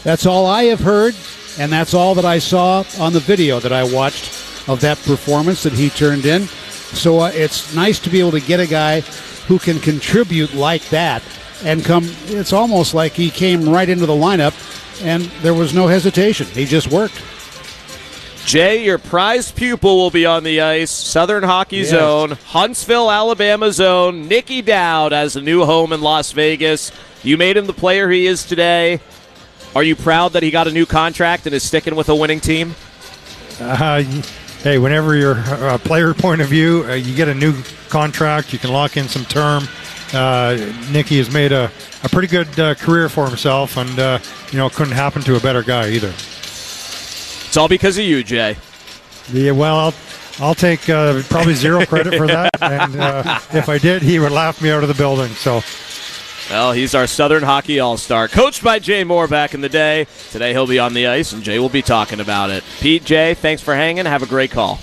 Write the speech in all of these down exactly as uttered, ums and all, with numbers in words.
That's all I have heard, and that's all that I saw on the video that I watched of that performance that he turned in. So uh, it's nice to be able to get a guy who can contribute like that and come. It's almost like he came right into the lineup, and there was no hesitation. He just worked. Jay, your prized pupil will be on the ice. Southern Hockey yes. Zone, Huntsville, Alabama Zone. Nicky Dowd has a new home in Las Vegas. You made him the player he is today. Are you proud that he got a new contract and is sticking with a winning team? Uh, hey, whenever you're a player point of view, uh, you get a new contract, you can lock in some term. Uh, Nicky has made a, a pretty good uh, career for himself, and uh, you know, couldn't happen to a better guy either. It's all because of you, Jay. Yeah, well, I'll, I'll take uh, probably zero credit for that, and uh, if I did, he would laugh me out of the building. So, well, he's our Southern Hockey All-Star, coached by Jay Moore back in the day. Today he'll be on the ice, and Jay will be talking about it. Pete, Jay, thanks for hanging. Have a great call.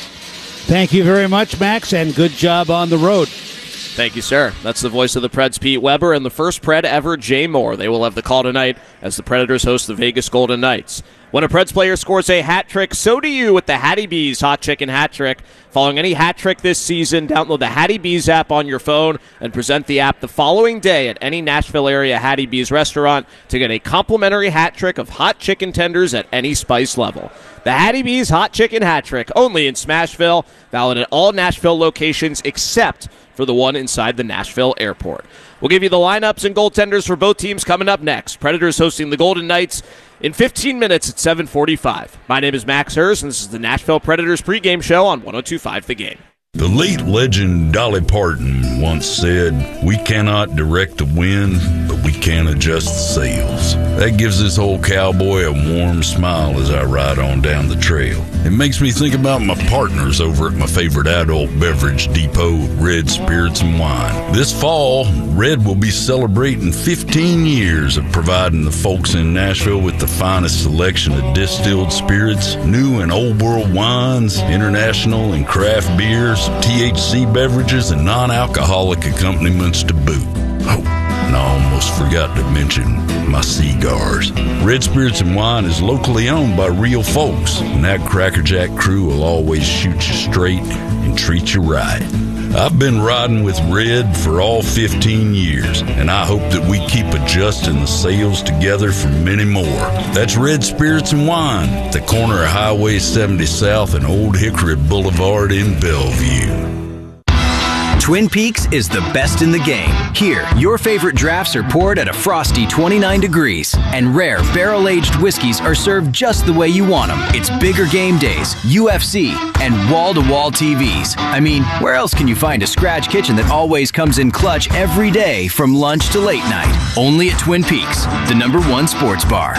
Thank you very much, Max, and good job on the road. Thank you, sir. That's the voice of the Preds, Pete Weber, and the first Pred ever, Jay Moore. They will have the call tonight as the Predators host the Vegas Golden Knights. When a Preds player scores a hat trick, so do you with the Hattie B's Hot Chicken Hat Trick. Following any hat trick this season, download the Hattie B's app on your phone and present the app the following day at any Nashville area Hattie B's restaurant to get a complimentary hat trick of hot chicken tenders at any spice level. The Hattie B's Hot Chicken Hat Trick, only in Smashville, valid at all Nashville locations except for the one inside the Nashville airport. We'll give you the lineups and goaltenders for both teams coming up next. Predators hosting the Golden Knights in fifteen minutes at seven forty-five. My name is Max Hers, and this is the Nashville Predators pregame show on one oh two point five The Game. The late legend Dolly Parton once said, "We cannot direct the wind, but we can adjust the sails." That gives this old cowboy a warm smile as I ride on down the trail. It makes me think about my partners over at my favorite adult beverage depot, Red Spirits and Wine. This fall, Red will be celebrating fifteen years of providing the folks in Nashville with the finest selection of distilled spirits, new and old world wines, international and craft beers, T H C beverages, and non-alcoholic accompaniments to boot. Oh, and I almost forgot to mention my cigars. Red Spirits and Wine is locally owned by real folks, and that Crackerjack crew will always shoot you straight and treat you right. I've been riding with Red for all fifteen years, and I hope that we keep adjusting the sails together for many more. That's Red Spirits and Wine, at the corner of Highway seventy South and Old Hickory Boulevard in Bellevue. Twin Peaks is the best in the game. Here, your favorite drafts are poured at a frosty twenty-nine degrees, and rare barrel-aged whiskeys are served just the way you want them. It's bigger game days, U F C, and wall-to-wall T Vs. I mean, where else can you find a scratch kitchen that always comes in clutch every day from lunch to late night? Only at Twin Peaks, the number one sports bar.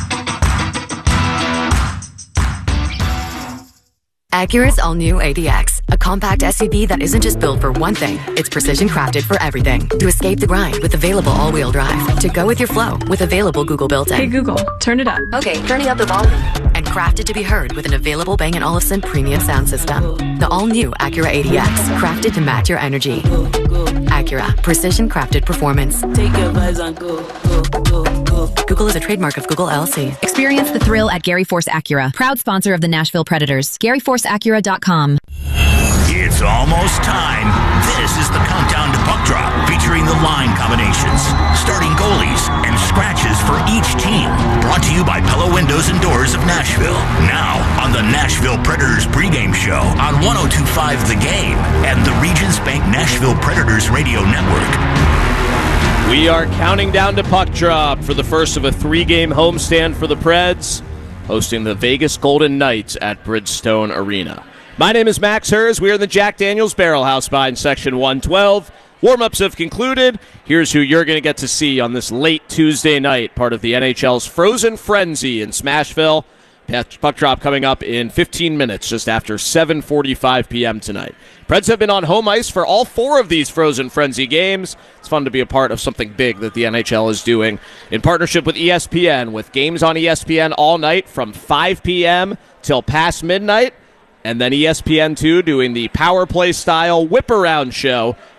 Acura's all-new A D X, a compact S U V that isn't just built for one thing, it's precision crafted for everything. To escape the grind with available all-wheel drive. To go with your flow with available Google built-in. Hey Google, turn it up. Okay, turning up the volume. And crafted to be heard with an available Bang and Olufsen premium sound system. The all-new Acura A D X, crafted to match your energy. Acura, precision crafted performance. Take your vibes on go, go, go, go. Google is a trademark of Google L L C. Experience the thrill at Gary Force Acura, proud sponsor of the Nashville Predators. Gary Force Acura dot com. It's almost time. This is the Countdown to Puck Drop, featuring the line combinations, starting goalies, and scratches for each team. Brought to you by Pella Windows and Doors of Nashville. Now on the Nashville Predators pregame show on one oh two point five The Game and the Regions Bank Nashville Predators Radio Network. We are counting down to puck drop for the first of a three-game homestand for the Preds, hosting the Vegas Golden Knights at Bridgestone Arena. My name is Max Hers. We are in the Jack Daniels Barrel House by in Section one twelve. Warm-ups have concluded. Here's who you're going to get to see on this late Tuesday night, part of the N H L's Frozen Frenzy in Smashville. Puck drop coming up in fifteen minutes, just after seven forty-five p.m. tonight. Preds have been on home ice for all four of these Frozen Frenzy games. It's fun to be a part of something big that the N H L is doing in partnership with E S P N, with games on E S P N all night from five p.m. till past midnight, and then E S P N two doing the power play style whip around show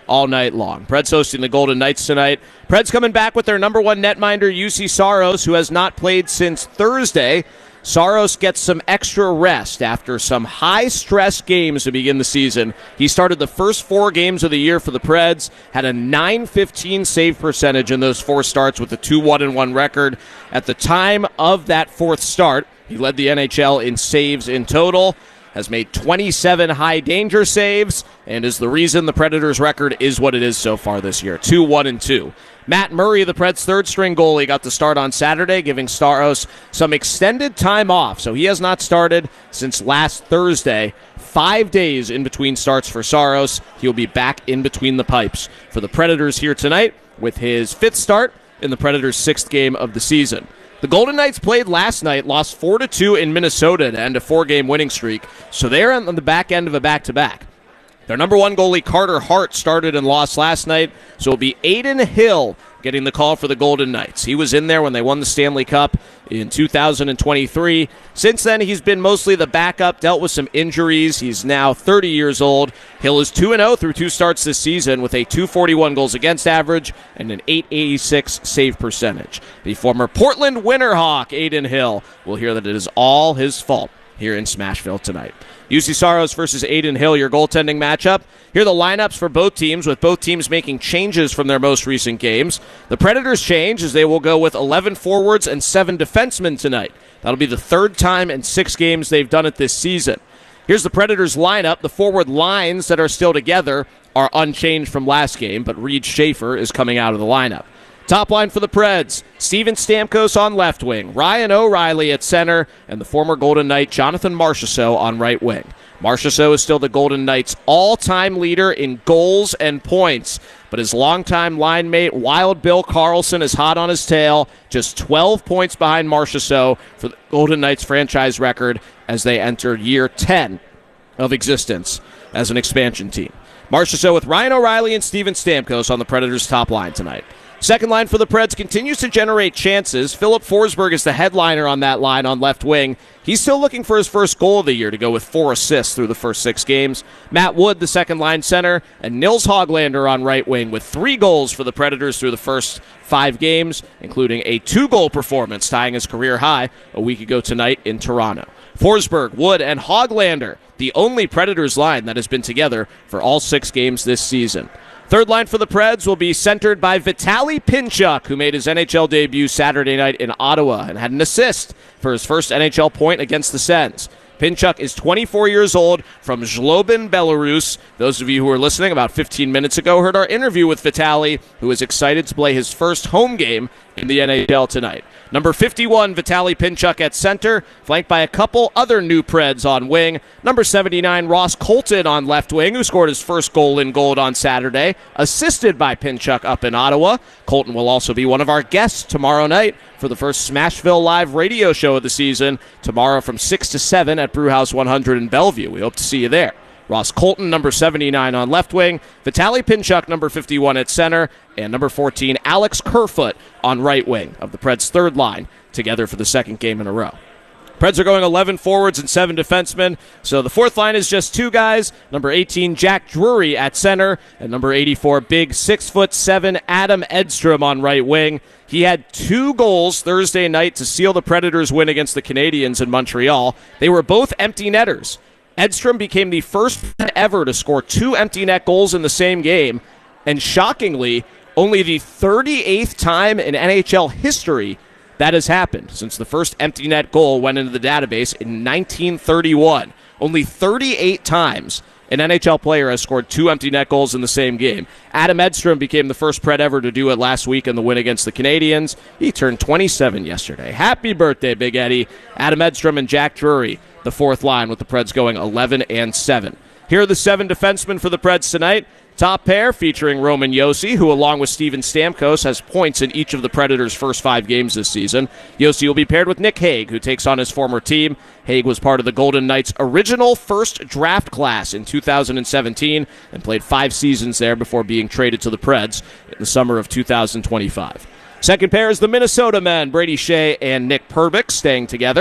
all night long. Preds hosting the Golden Knights tonight. Preds coming back with their number one netminder, U C Saros, who has not played since Thursday. Saros gets some extra rest after some high-stress games to begin the season. He started the first four games of the year for the Preds, had a nine fifteen save percentage in those four starts with a two one one record. At the time of that fourth start, he led the N H L in saves in total, has made twenty-seven high-danger saves, and is the reason the Predators' record is what it is so far this year, two one and two. Matt Murray, the Preds' third-string goalie, got the start on Saturday, giving Saros some extended time off. So he has not started since last Thursday. Five days in between starts for Saros. He'll be back in between the pipes for the Predators here tonight with his fifth start in the Predators' sixth game of the season. The Golden Knights played last night, lost four to two in Minnesota to end a four-game winning streak. So they're on the back end of a back-to-back. Their number one goalie, Carter Hart, started and lost last night, so it'll be Adin Hill getting the call for the Golden Knights. He was in there when they won the Stanley Cup in two thousand twenty-three. Since then, he's been mostly the backup, dealt with some injuries. He's now thirty years old. Hill is two and oh through two starts this season with a two forty-one goals against average and an eight eighty-six save percentage. The former Portland Winterhawk, Adin Hill, will hear that it is all his fault here in Smashville tonight. U C Saros versus Adin Hill, your goaltending matchup. Here are the lineups for both teams, with both teams making changes from their most recent games. The Predators change as they will go with eleven forwards and seven defensemen tonight. That'll be the third time in six games they've done it this season. Here's the Predators lineup. The forward lines that are still together are unchanged from last game, but Reed Schaefer is coming out of the lineup. Top line for the Preds, Steven Stamkos on left wing, Ryan O'Reilly at center, and the former Golden Knight Jonathan Marchessault on right wing. Marchessault is still the Golden Knights' all-time leader in goals and points, but his longtime line mate, Wild Bill Karlsson, is hot on his tail, just twelve points behind Marchessault for the Golden Knights franchise record as they enter year ten of existence as an expansion team. Marchessault with Ryan O'Reilly and Steven Stamkos on the Predators' top line tonight. Second line for the Preds continues to generate chances. Philip Forsberg is the headliner on that line on left wing. He's still looking for his first goal of the year to go with four assists through the first six games. Matt Wood, the second line center, and Nils Hoglander on right wing with three goals for the Predators through the first five games, including a two-goal performance tying his career high a week ago tonight in Toronto. Forsberg, Wood, and Hoglander, the only Predators line that has been together for all six games this season. Third line for the Preds will be centered by Vitaly Pinchuk, who made his N H L debut Saturday night in Ottawa and had an assist for his first N H L point against the Sens. Pinchuk is twenty-four years old from Zlobin, Belarus. Those of you who were listening about fifteen minutes ago heard our interview with Vitaly, who is excited to play his first home game in the N H L tonight. Number fifty-one, Vitaly Pinchuk at center, flanked by a couple other new Preds on wing. Number seventy-nine, Ross Colton on left wing, who scored his first goal in gold on Saturday, assisted by Pinchuk up in Ottawa. Colton will also be one of our guests tomorrow night for the first Smashville Live radio show of the season, tomorrow from six to seven at Brewhouse one hundred in Bellevue. We hope to see you there. Ross Colton, number seventy-nine on left wing, Vitaly Pinchuk, number fifty-one at center, and number fourteen, Alex Kerfoot on right wing of the Preds' third line, together for the second game in a row. Preds are going eleven forwards and seven defensemen, so the fourth line is just two guys, number eighteen, Jack Drury at center, and number eighty-four, big six foot seven, Adam Edstrom on right wing. He had two goals Thursday night to seal the Predators' win against the Canadiens in Montreal. They were both empty netters. Edstrom became the first ever to score two empty net goals in the same game, and shockingly, only the thirty-eighth time in N H L history that has happened since the first empty net goal went into the database in nineteen thirty-one. Only thirty-eight times an N H L player has scored two empty net goals in the same game. Adam Edstrom became the first Pred ever to do it last week in the win against the Canadiens. He turned twenty-seven yesterday. Happy birthday, Big Eddie. Adam Edstrom and Jack Drury, the fourth line, with the Preds going eleven and seven. Here are the seven defensemen for the Preds tonight. Top pair featuring Roman Josi, who along with Steven Stamkos has points in each of the Predators' first five games this season. Josi will be paired with Nick Hague, who takes on his former team. Hague was part of the Golden Knights' original first draft class in two thousand seventeen and played five seasons there before being traded to the Preds in the summer of two thousand twenty-five. Second pair is the Minnesota men, Brady Shea and Nick Perbix, staying together.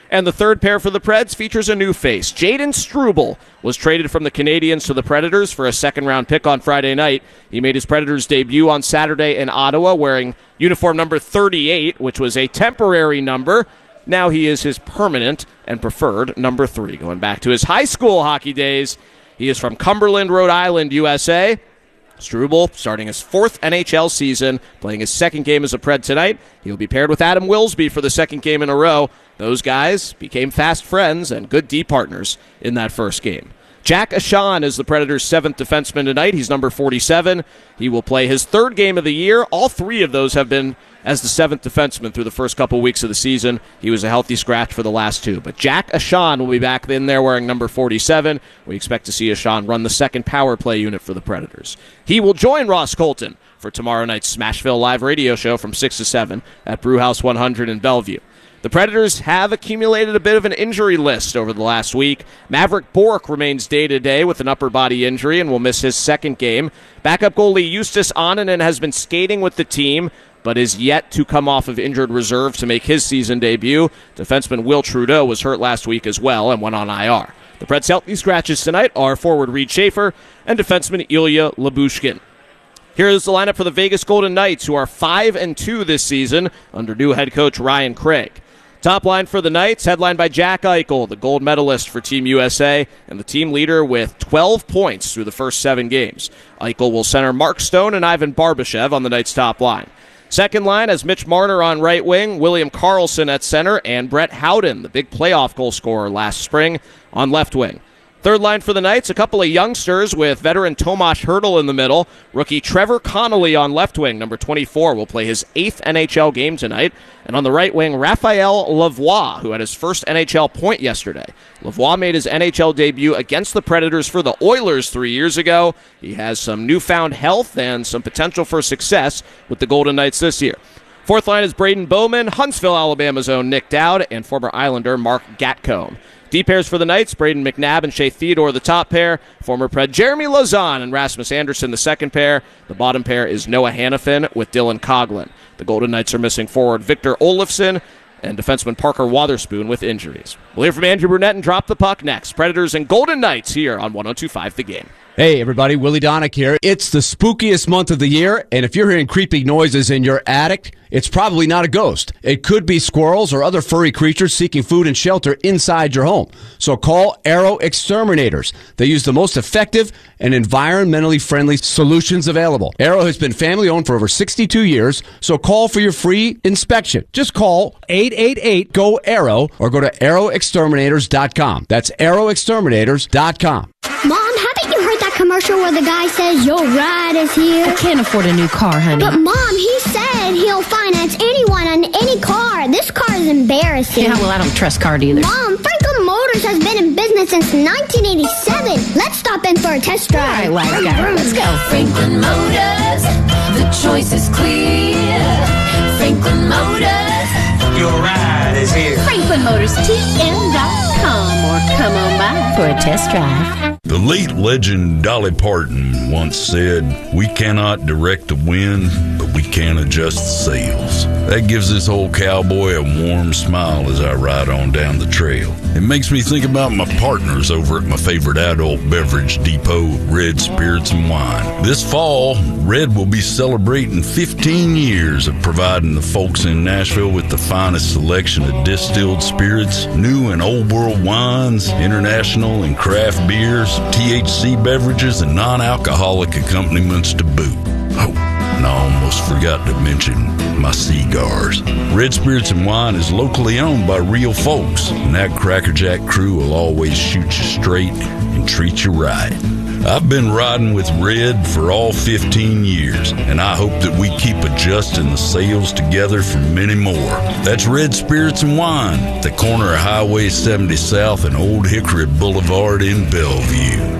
And the third pair for the Preds features a new face. Jaden Struble was traded from the Canadiens to the Predators for a second-round pick on Friday night. He made his Predators debut on Saturday in Ottawa wearing uniform number thirty-eight, which was a temporary number. Now he is his permanent and preferred number three. Going back to his high school hockey days, he is from Cumberland, Rhode Island, U S A. Struble starting his fourth N H L season, playing his second game as a Pred tonight. He'll be paired with Adam Wilsby for the second game in a row. Those guys became fast friends and good D partners in that first game. Jack Ashan is the Predators' seventh defenseman tonight. He's number forty-seven. He will play his third game of the year. All three of those have been as the seventh defenseman through the first couple weeks of the season. He was a healthy scratch for the last two. But Jack Ashan will be back in there wearing number forty-seven. We expect to see Ashan run the second power play unit for the Predators. He will join Ross Colton for tomorrow night's Smashville Live radio show from six to seven at Brewhouse one hundred in Bellevue. The Predators have accumulated a bit of an injury list over the last week. Maverick Bourque remains day-to-day with an upper body injury and will miss his second game. Backup goalie Justus Annunen has been skating with the team, but is yet to come off of injured reserve to make his season debut. Defenseman Will Trudeau was hurt last week as well and went on I R. The Preds' healthy scratches tonight are forward Reed Schaefer and defenseman Ilya Lyubushkin. Here is the lineup for the Vegas Golden Knights, who are five and two this season under new head coach Ryan Craig. Top line for the Knights, headlined by Jack Eichel, the gold medalist for Team U S A, and the team leader with twelve points through the first seven games. Eichel will center Mark Stone and Ivan Barbashev on the Knights' top line. Second line has Mitch Marner on right wing, William Karlsson at center, and Brett Howden, the big playoff goal scorer last spring, on left wing. Third line for the Knights, a couple of youngsters with veteran Tomas Hertl in the middle. Rookie Trevor Connolly on left wing, number twenty-four, will play his eighth N H L game tonight. And on the right wing, Raphael Lavoie, who had his first N H L point yesterday. Lavoie made his N H L debut against the Predators for the Oilers three years ago. He has some newfound health and some potential for success with the Golden Knights this year. Fourth line is Braden Bowman, Huntsville, Alabama's own Nick Dowd, and former Islander Mark Gatcomb. D pairs for the Knights, Braden McNabb and Shea Theodore the top pair. Former Pred Jeremy Lauzon and Rasmus Anderson the second pair. The bottom pair is Noah Hannafin with Dylan Coughlin. The Golden Knights are missing forward Victor Olofsson and defenseman Parker Wotherspoon with injuries. We'll hear from Andrew Brunette and Drop the Puck next. Predators and Golden Knights here on one oh two point five The Game. Hey everybody, Willie Donick here. It's the spookiest month of the year, and if you're hearing creepy noises in your attic, it's probably not a ghost. It could be squirrels or other furry creatures seeking food and shelter inside your home. So call Arrow Exterminators. They use the most effective and environmentally friendly solutions available. Arrow has been family owned for over sixty-two years, so call for your free inspection. Just call eight eight eight, G O, ARROW or go to arrow exterminators dot com. That's arrow exterminators dot com. Mom, haven't you heard that commercial where the guy says your ride is here? I can't afford a new car, honey. But Mom, he said he'll finance anyone on any car. This car is embarrassing. Yeah, well, I don't trust car dealers. Mom, Franklin Motors has been in business since nineteen eighty-seven. Let's stop in for a test drive. All right, wise guy, let's go. Franklin Motors, the choice is clear. Franklin Motors, your ride is here. Franklin Motors T M dot com or come on by for a test drive. The late legend Dolly Parton once said, "We cannot direct the wind, but we can adjust the sails." That gives this old cowboy a warm smile as I ride on down the trail. It makes me think about my partners over at my favorite adult beverage depot, Red Spirits and Wine. This fall, Red will be celebrating fifteen years of providing the folks in Nashville with the finest selection of distilled spirits, new and old world wines, international and craft beers, T H C beverages, and non-alcoholic accompaniments to boot. Oh, and I almost forgot to mention my cigars. Red Spirits and Wine is locally owned by real folks, and that Crackerjack crew will always shoot you straight and treat you right. I've been riding with Red for all fifteen years, and I hope that we keep adjusting the sails together for many more. That's Red Spirits and Wine, at the corner of Highway seventy South and Old Hickory Boulevard in Bellevue.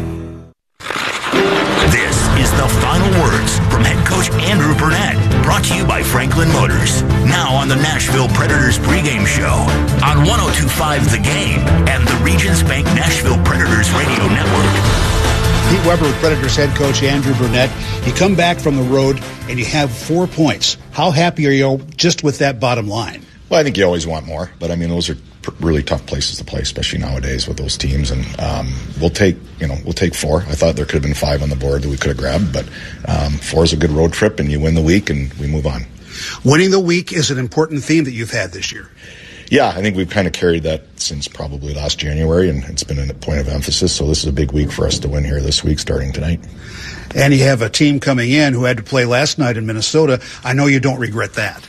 This is the final words from head coach Andrew Burnett, brought to you by Franklin Motors. Now on the Nashville Predators pregame show on one oh two point five The Game and the Regions Bank Nashville Predators Radio Network. Pete Weber, Predators head coach Andrew Burnett. You come back from the road and you have four points. How happy are you just with that bottom line? Well, I think you always want more, but I mean, those are pr- really tough places to play, especially nowadays with those teams. And um, we'll take, you know, we'll take four. I thought there could have been five on the board that we could have grabbed, but um, four is a good road trip, and you win the week, and we move on. Winning the week is an important theme that you've had this year. Yeah, I think we've kind of carried that since probably last January, and it's been a point of emphasis. So this is a big week for us to win here this week, starting tonight. And you have a team coming in who had to play last night in Minnesota. I know you don't regret that.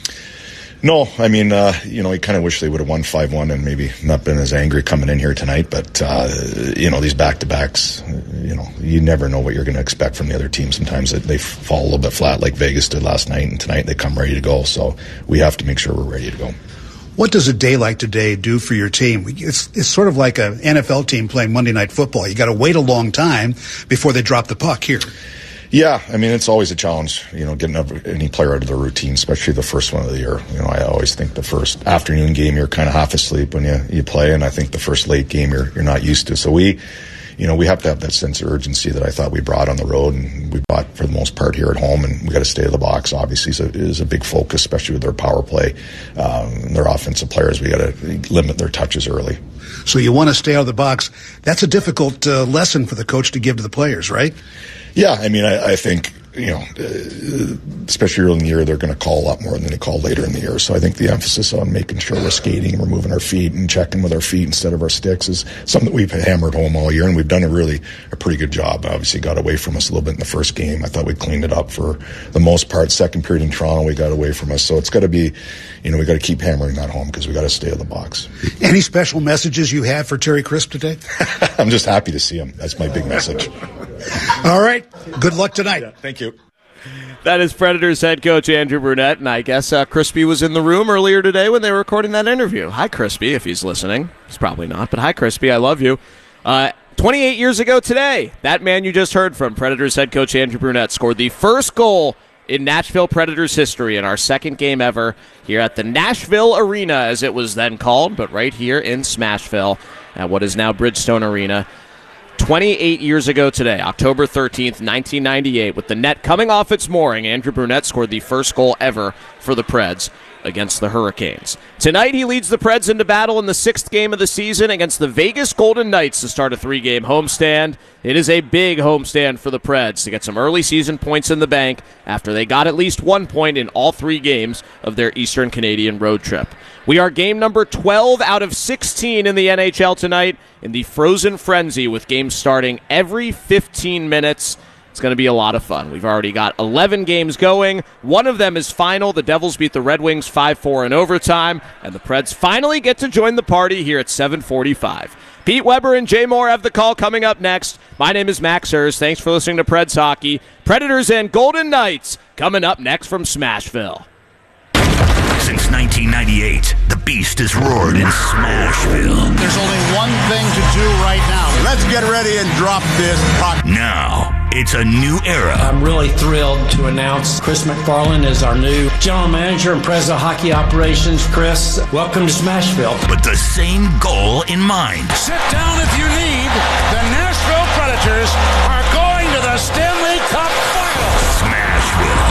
No, I mean, uh, you know, I kind of wish they would have won five one and maybe not been as angry coming in here tonight. But, uh, you know, these back-to-backs, you know, you never know what you're going to expect from the other team. Sometimes they fall a little bit flat like Vegas did last night, and tonight they come ready to go. So we have to make sure we're ready to go. What does a day like today do for your team? It's it's sort of like an N F L team playing Monday Night Football. You got to wait a long time before they drop the puck here. Yeah, I mean, it's always a challenge, you know, getting any player out of their routine, especially the first one of the year. You know, I always think the first afternoon game, you're kind of half asleep when you, you play, and I think the first late game you're you're not used to. So we, you know, we have to have that sense of urgency that I thought we brought on the road, and we brought for the most part here at home, and we got to stay in the box. Obviously, is a, is a big focus, especially with their power play. Um, their offensive players, we got to limit their touches early. So you want to stay out of the box. That's a difficult uh, lesson for the coach to give to the players, right? Yeah, I mean, I, I think, you know, uh, especially early in the year, they're going to call a lot more than they call later in the year. So I think the emphasis on making sure we're skating, we're moving our feet and checking with our feet instead of our sticks is something that we've hammered home all year, and we've done a really a pretty good job. Obviously got away from us a little bit in the first game. I thought we cleaned it up for the most part. Second period in Toronto, we got away from us. So it's got to be, you know, we got to keep hammering that home because we got to stay in the box. Any special messages you have for Terry Crisp today? I'm just happy to see him. That's my big message. All right. Good luck tonight. Yeah, thank you. That is Predators head coach Andrew Brunette, and I guess uh, Crispy was in the room earlier today when they were recording that interview. Hi, Crispy, if he's listening. He's probably not, but hi, Crispy. I love you. Uh, twenty-eight years ago today, that man you just heard from, Predators head coach Andrew Brunette, scored the first goal in Nashville Predators history in our second game ever here at the Nashville Arena, as it was then called, but right here in Smashville at what is now Bridgestone Arena. twenty-eight years ago today, October thirteenth, nineteen ninety-eight, with the net coming off its mooring, Andrew Brunette scored the first goal ever for the Preds against the Hurricanes. Tonight, he leads the Preds into battle in the sixth game of the season against the Vegas Golden Knights to start a three-game homestand. It is a big homestand for the Preds to get some early season points in the bank after they got at least one point in all three games of their Eastern Canadian road trip. We are game number twelve out of sixteen in the N H L tonight in the Frozen Frenzy, with games starting every fifteen minutes. It's going to be a lot of fun. We've already got eleven games going. One of them is final. The Devils beat the Red Wings five four in overtime, and the Preds finally get to join the party here at seven forty-five. Pete Weber and Jay Moore have the call coming up next. My name is Max Hers. Thanks for listening to Preds Hockey. Predators and Golden Knights coming up next from Smashville. Since nineteen ninety-eight, the beast has roared in Smashville. There's only one thing to do right now. Let's get ready and drop this puck. Now, it's a new era. I'm really thrilled to announce Chris McFarland is our new general manager and president of hockey operations. Chris, welcome to Smashville. But the same goal in mind. Sit down if you need. The Nashville Predators are going to the Stanley Cup Finals. Smashville.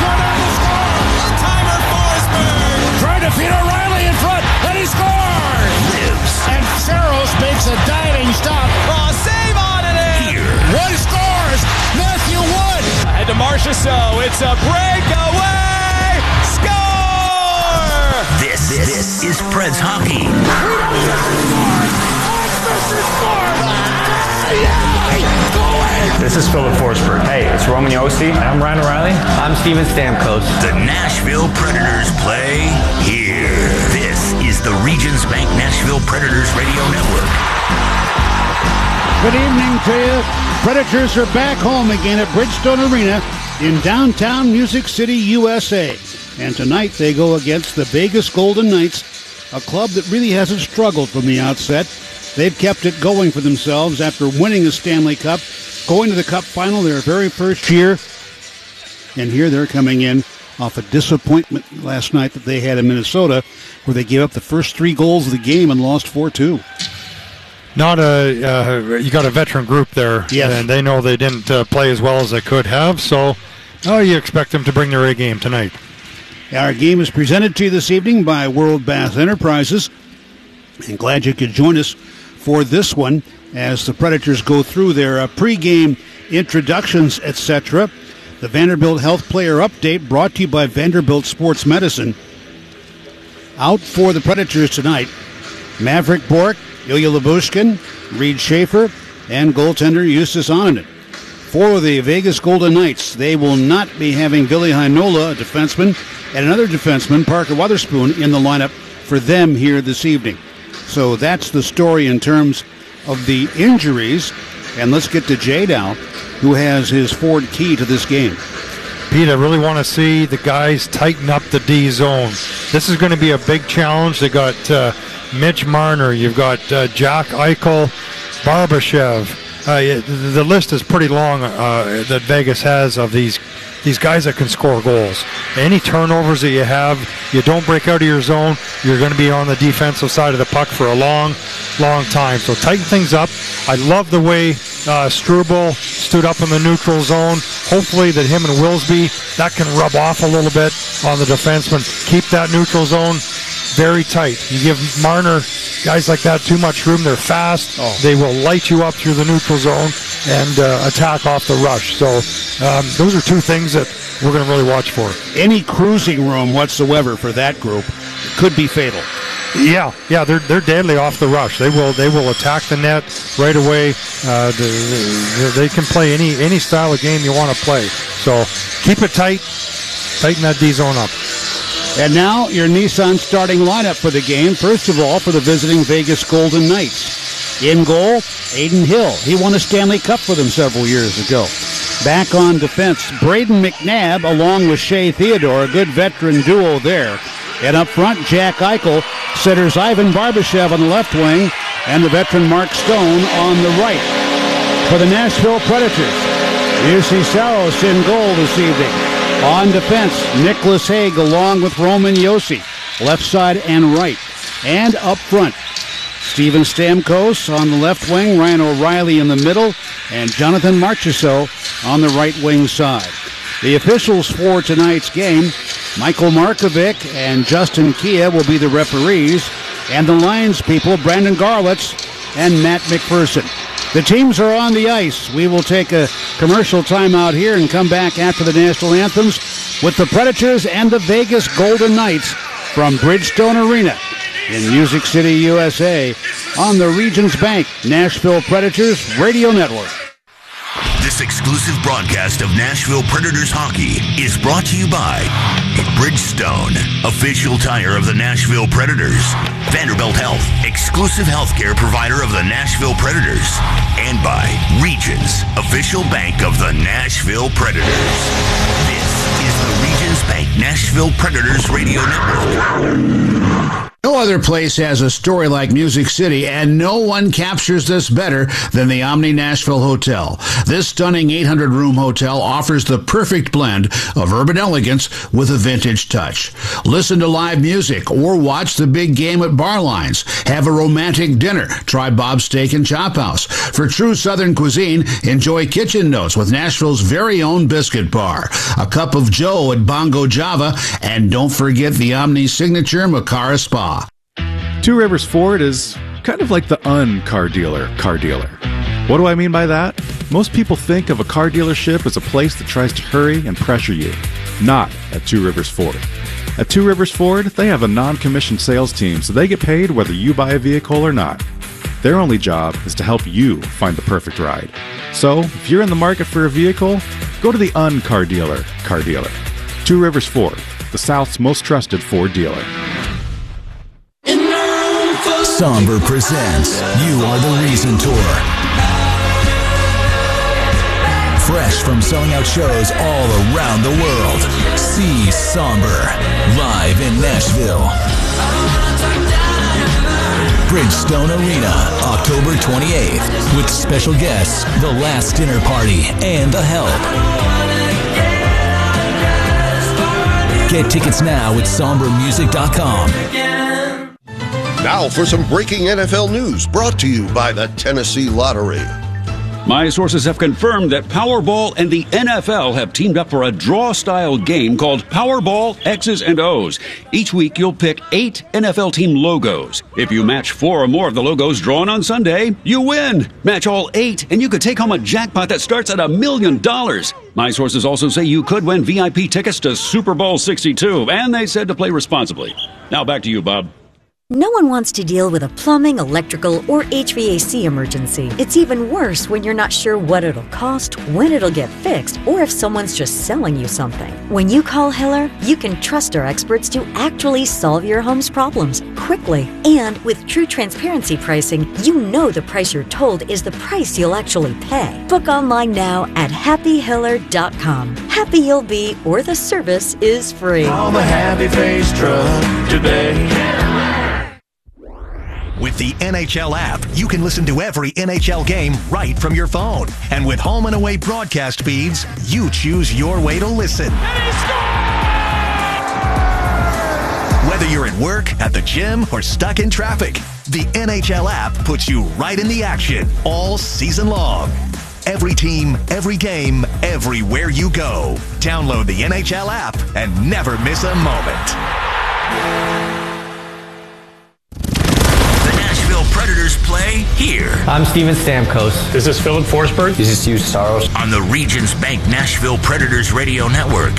Trying to feed O'Reilly in front, and he scores! Lives. And Saros makes a diving stop. Oh, save on it! Here. Wood scores! Matthew Wood! Ahead to Marchessault. It's a breakaway! Score! This, this is Preds Hockey. This is Philip Forsberg. Hey, it's Roman Josi. I'm Ryan O'Reilly. I'm Steven Stamkos. The Nashville Predators play here. This is the Regions Bank Nashville Predators Radio Network. Good evening to you. Predators are back home again at Bridgestone Arena in downtown Music City, U S A. And tonight they go against the Vegas Golden Knights, a club that really hasn't struggled from the outset. They've kept it going for themselves after winning the Stanley Cup, going to the Cup final their very first year. And here they're coming in off a disappointment last night that they had in Minnesota, where they gave up the first three goals of the game and lost four two. Not a, uh, you got a veteran group there, yes. And they know they didn't uh, play as well as they could have, so oh, you expect them to bring their A game tonight. Our game is presented to you this evening by World Bath Enterprises. And glad you could join us for this one as the Predators go through their uh, pregame introductions, et cetera. The Vanderbilt Health Player Update brought to you by Vanderbilt Sports Medicine. Out for the Predators tonight, Maverick Bourque, Ilya Lyubushkin, Reed Schaefer, and goaltender Justus Annunen. For the Vegas Golden Knights, they will not be having Ville Heinola, a defenseman, and another defenseman, Parker Wotherspoon, in the lineup for them here this evening. So that's the story in terms of the injuries. And let's get to Jay now, who has his Ford key to this game. Pete, I really want to see the guys tighten up the D zone. This is going to be a big challenge. They got uh, Mitch Marner, you've got uh, Jack Eichel, Barbashev. Uh, the list is pretty long uh, that Vegas has of these these guys that can score goals. Any turnovers that you have, you don't break out of your zone, you're going to be on the defensive side of the puck for a long, long time. So tighten things up. I love the way uh, Struble stood up in the neutral zone. Hopefully that him and Wilsby, that can rub off a little bit on the defenseman. Keep that neutral zone very tight. You give Marner, guys like that, too much room. They're fast. Oh. They will light you up through the neutral zone and uh, attack off the rush. So um, those are two things that we're going to really watch for. Any cruising room whatsoever for that group could be fatal. Yeah, yeah, they're they're deadly off the rush. They will they will attack the net right away. Uh, they, they can play any any style of game you want to play. So keep it tight, tighten that D zone up. And now your Nissan starting lineup for the game. First of all, for the visiting Vegas Golden Knights. In goal, Aiden Hill. He won a Stanley Cup for them several years ago. Back on defense, Braden McNabb along with Shea Theodore, a good veteran duo there. And up front, Jack Eichel, centers Ivan Barbashev on the left wing, and the veteran Mark Stone on the right. For the Nashville Predators, U C Saros in goal this evening. On defense, Nicholas Haig along with Roman Josi, left side and right. And up front, Steven Stamkos on the left wing, Ryan O'Reilly in the middle, and Jonathan Marchessault on the right wing side. The officials for tonight's game, Michael Markovic and Justin Kia will be the referees, and the Lions people, Brandon Garlitz and Matt McPherson. The teams are on the ice. We will take a commercial timeout here and come back after the national anthems with the Predators and the Vegas Golden Knights from Bridgestone Arena in Music City, U S A on the Regions Bank Nashville Predators Radio Network. This exclusive broadcast of Nashville Predators hockey is brought to you by Bridgestone, official tire of the Nashville Predators, Vanderbilt Health, exclusive healthcare provider of the Nashville Predators, and by Regions, official bank of the Nashville Predators. This is the Regions Bank Nashville Predators Radio Network. No other place has a story like Music City, and no one captures this better than the Omni Nashville Hotel. This stunning eight hundred room hotel offers the perfect blend of urban elegance with a vintage touch. Listen to live music or watch the big game at bar lines. Have a romantic dinner. Try Bob's Steak and Chop House. For true Southern cuisine, enjoy Kitchen Notes with Nashville's very own biscuit bar. A cup of Joe at Bongo Java, and don't forget the Omni signature Makara Spa. Two Rivers Ford is kind of like the un-car dealer car dealer. What do I mean by that? Most people think of a car dealership as a place that tries to hurry and pressure you. Not at Two Rivers Ford. At Two Rivers Ford, they have a non-commissioned sales team, so they get paid whether you buy a vehicle or not. Their only job is to help you find the perfect ride. So, if you're in the market for a vehicle, go to the un-car dealer car dealer. Two Rivers Ford, the South's most trusted Ford dealer. Somber presents You Are the Reason Tour. Fresh from selling out shows all around the world. See Somber live in Nashville. Bridgestone Arena, October twenty-eighth, with special guests, The Last Dinner Party, and The Help. Get tickets now at somber music dot com. Now for some breaking N F L news brought to you by the Tennessee Lottery. My sources have confirmed that Powerball and the N F L have teamed up for a draw-style game called Powerball X's and O's. Each week, you'll pick eight N F L team logos. If you match four or more of the logos drawn on Sunday, you win. Match all eight, and you could take home a jackpot that starts at a million dollars. My sources also say you could win V I P tickets to Super Bowl sixty-two, and they said to play responsibly. Now back to you, Bob. No one wants to deal with a plumbing, electrical, or H V A C emergency. It's even worse when you're not sure what it'll cost, when it'll get fixed, or if someone's just selling you something. When you call Hiller, you can trust our experts to actually solve your home's problems quickly. And with true transparency pricing, you know the price you're told is the price you'll actually pay. Book online now at happy hiller dot com. Happy you'll be, or the service is free. Call the Happy Face Truck today. With the N H L app, you can listen to every N H L game right from your phone. And with home and away broadcast feeds, you choose your way to listen. Whether you're at work, at the gym, or stuck in traffic, the N H L app puts you right in the action all season long. Every team, every game, everywhere you go. Download the N H L app and never miss a moment. Predators play here. I'm Steven Stamkos. This is Philip Forsberg. This is Hugh Saros. On the Regions Bank Nashville Predators Radio Network.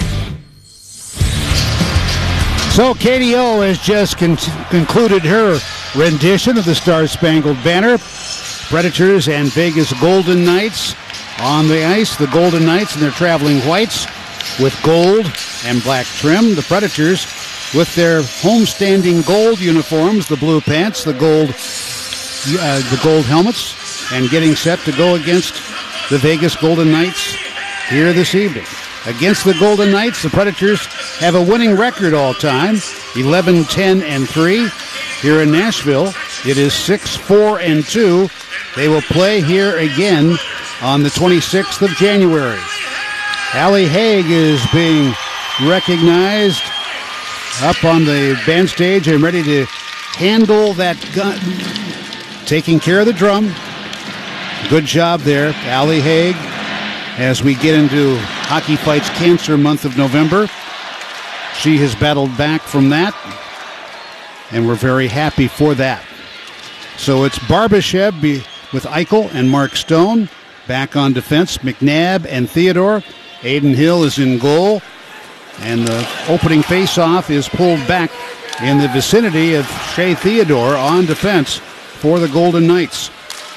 So K D O has just con- concluded her rendition of the Star-Spangled Banner. Predators and Vegas Golden Knights on the ice. The Golden Knights in their traveling whites with gold and black trim. The Predators with their homestanding gold uniforms, the blue pants, the gold Uh, the gold helmets, and getting set to go against the Vegas Golden Knights here this evening. Against the Golden Knights, the Predators have a winning record all time, eleven ten and three. Here in Nashville, it is six four and two. They will play here again on the twenty-sixth of January. Allie Haig is being recognized up on the band stage and ready to handle that gun. Taking care of the drum. Good job there, Allie Haig. As we get into Hockey Fights Cancer month of November, she has battled back from that, and we're very happy for that. So it's Barbashev with Eichel and Mark Stone back on defense. McNabb and Theodore. Aiden Hill is in goal, and the opening faceoff is pulled back in the vicinity of Shea Theodore on defense for the Golden Knights.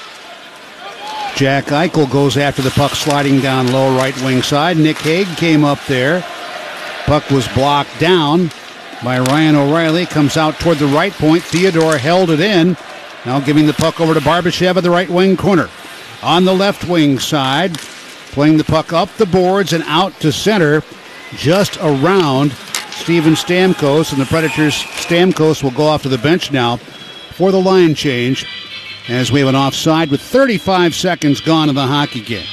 Jack Eichel goes after the puck, sliding down low right wing side. Nick Haig came up there. Puck was blocked down by Ryan O'Reilly. Comes out toward the right point. Theodore held it in. Now giving the puck over to Barbashev at the right wing corner. On the left wing side, playing the puck up the boards and out to center, just around Steven Stamkos. And the Predators' Stamkos will go off to the bench now for the line change, as we have an offside with thirty-five seconds gone in the hockey game.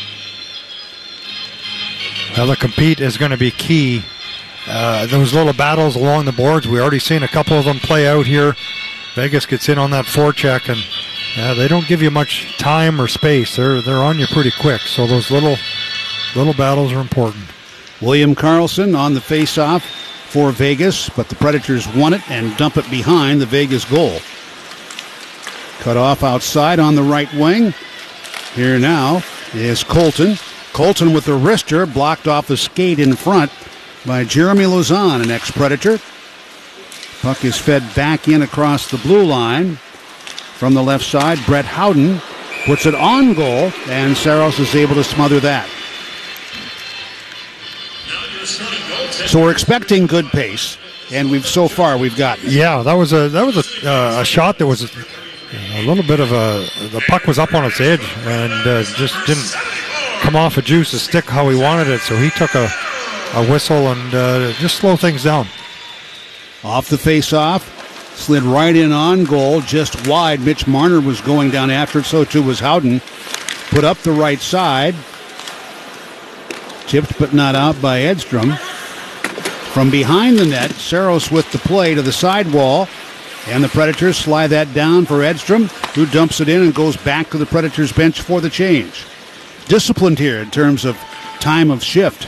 Well, the compete is going to be key. Uh, those little battles along the boards, we already seen a couple of them play out here. Vegas gets in on that forecheck, and uh, they don't give you much time or space. They're they're on you pretty quick. So those little little battles are important. William Karlsson on the face-off for Vegas, but the Predators won it and dump it behind the Vegas goal. Cut off outside on the right wing. Here now is Colton. Colton with the wrister, blocked off the skate in front by Jeremy Lauzon, an ex-Predator. Puck is fed back in across the blue line. From the left side, Brett Howden puts it on goal, and Saros is able to smother that. So we're expecting good pace, and we've so far we've got. Yeah, that was a that was a, uh, a shot that was a little bit of a. The puck was up on its edge and uh, just didn't come off a juice, a stick how he wanted it. So he took a, a whistle and uh, just slow things down. Off the face-off, slid right in on goal, just wide. Mitch Marner was going down after it, so too was Howden. Put up the right side. Tipped but not out by Edstrom. From behind the net, Saros with the play to the sidewall, and the Predators slide that down for Edstrom, who dumps it in and goes back to the Predators bench for the change. disciplined here in terms of time of shift.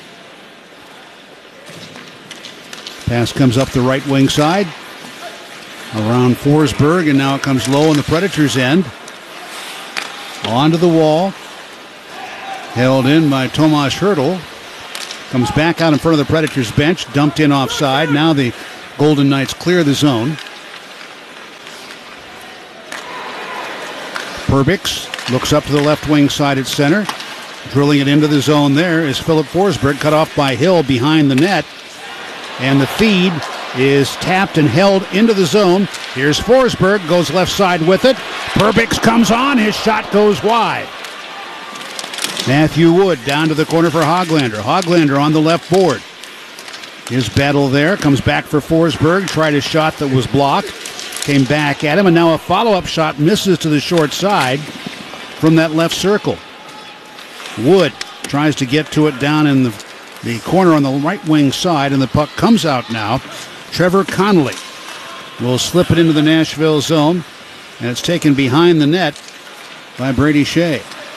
Pass comes up the right wing side around Forsberg, and now it comes low on the Predators' end. Onto the wall. Held in by Tomas Hertl. Comes back out in front of the Predators' bench. Dumped in offside. Now the Golden Knights clear the zone. Perbix looks up to the left wing side at center. Drilling it into the zone there is Philip Forsberg, cut off by Hill behind the net. And the feed is tapped and held into the zone. Here's Forsberg, goes left side with it. Perbix comes on, his shot goes wide. Matthew Wood down to the corner for Hoglander. Hoglander on the left board. His battle there, comes back for Forsberg, tried a shot that was blocked. Came back at him, and now a follow-up shot misses to the short side from that left circle. Wood tries to get to it down in the, the corner on the right wing side, and the puck comes out now. Trevor Connolly will slip it into the Nashville zone, and it's taken behind the net by Brady Shea.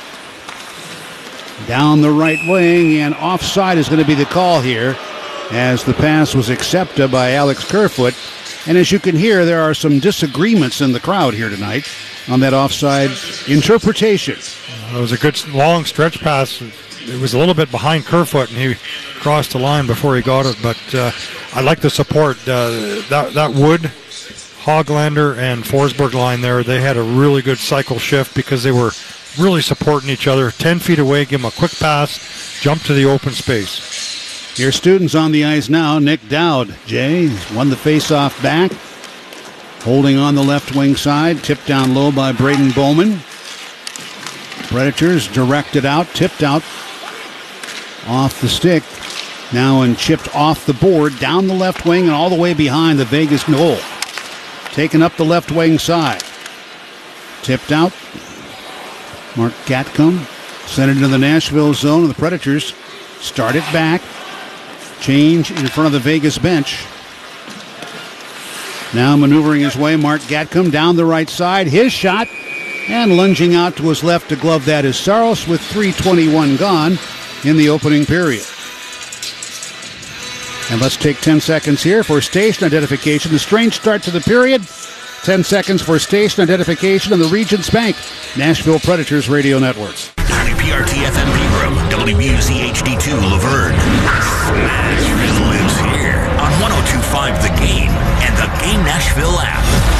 Down the right wing, and offside is going to be the call here as the pass was accepted by Alex Kerfoot. And as you can hear, there are some disagreements in the crowd here tonight on that offside interpretation. It was a good long stretch pass. It was a little bit behind Kerfoot, and he crossed the line before he got it. But uh, I like the support. Uh, that, that Wood, Hoglander, and Forsberg line there, they had a really good cycle shift because they were really supporting each other. Ten feet away, give them a quick pass, jump to the open space. Your students on the ice now. Nick Dowd, Jay, won the face-off back. Holding on the left wing side, tipped down low by Braden Bowman. Predators directed out, tipped out off the stick. Now and chipped off the board, down the left wing and all the way behind the Vegas goal. Taken up the left wing side. Tipped out. Mark Gatcomb sent it into the Nashville zone, and the Predators start it back. Change in front of the Vegas bench. Now maneuvering his way, Mark Gatcomb down the right side. His shot, and lunging out to his left to glove that is Saros with three twenty-one gone in the opening period. And let's take ten seconds here for station identification. The strange start to the period. ten seconds for station identification on the Regents Bank Nashville Predators Radio Networks. W P R T F M Pegram, W B U Z H D two Laverne. Nashville lives here on one oh two point five The Game and the Game Nashville app.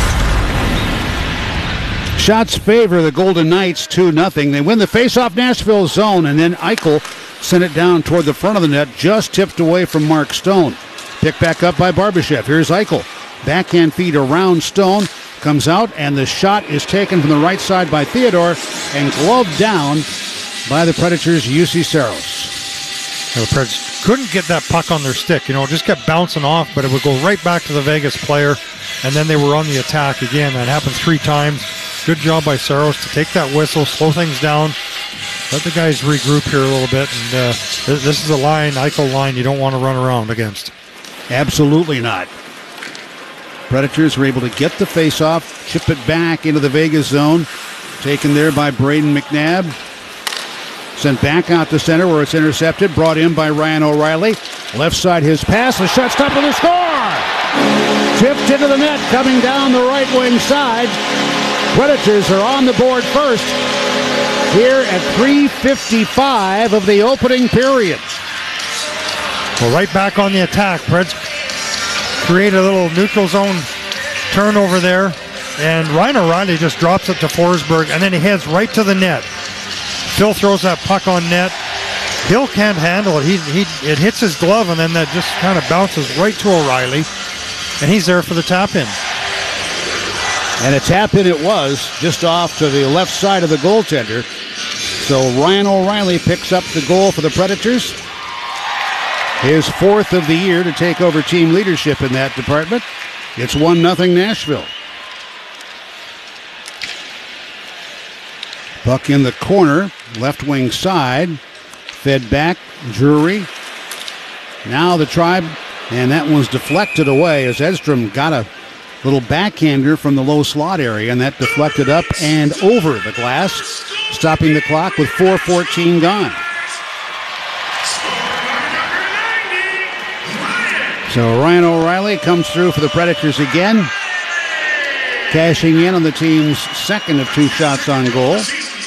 Shots favor the Golden Knights two nothing. They win the face-off Nashville zone, and then Eichel sent it down toward the front of the net, just tipped away from Mark Stone. Picked back up by Barbashev. Here's Eichel. Backhand feed around Stone. Comes out, and the shot is taken from the right side by Theodore and gloved down by the Predators' U C Saros. The Predators couldn't get that puck on their stick. You know, it just kept bouncing off, but it would go right back to the Vegas player, and then they were on the attack again. That happened three times. Good job by Saros to take that whistle, slow things down, let the guys regroup here a little bit, and uh, this, this is a line, Eichel line, you don't want to run around against. Absolutely not. Predators were able to get the face-off, chip it back into the Vegas zone, taken there by Braden McNabb. Sent back out to center where it's intercepted, brought in by Ryan O'Reilly. Left side his pass, the shot stop with a score! Tipped into the net, coming down the right wing side. Predators are on the board first here at three fifty-five of the opening period. Well, right back on the attack. Preds create a little neutral zone turnover there, and Ryan O'Reilly just drops it to Forsberg, and then he heads right to the net. Phil throws that puck on net. Hill can't handle it. He, he, it hits his glove, and then that just kind of bounces right to O'Reilly, and he's there for the tap-in. And a tap-in it was, just off to the left side of the goaltender. So Ryan O'Reilly picks up the goal for the Predators. His fourth of the year to take over team leadership in that department. It's one nothing Nashville. Puck in the corner, left wing side. Fed back, Drury. Now the Tribe, and that one's deflected away as Edstrom got a little backhander from the low slot area, and that deflected up and over the glass stopping the clock with four fourteen gone. So Ryan O'Reilly comes through for the Predators again, cashing in on the team's second of two shots on goal.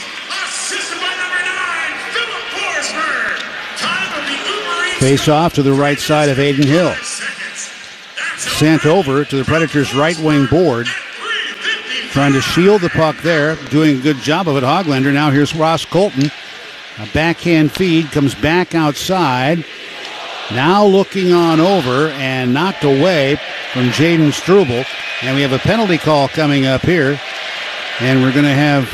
Face off to the right side of Aiden Hill. Sent over to the Predators' right wing board. Trying to shield the puck there. Doing a good job of it, Hoglander. Now here's Ross Colton. A backhand feed comes back outside. Now looking on over and knocked away from Jaden Struble. And we have a penalty call coming up here. And we're going to have